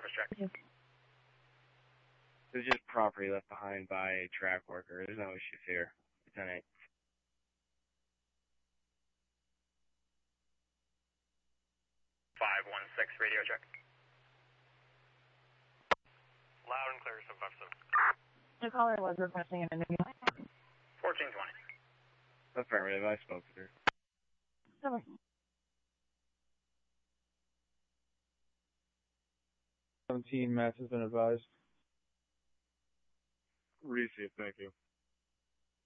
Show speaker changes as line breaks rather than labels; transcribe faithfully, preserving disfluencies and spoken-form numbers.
Service check.
Thank you.
It was just property left behind by a track worker. There's no issues here, Lieutenant.
five one six, radio check.
Loud and clear, sub five seven.
The caller was requesting an interview.
fourteen twenty.
Affirmative, I spoke with her.
Over.
seventeen, match has been advised.
Received, thank you.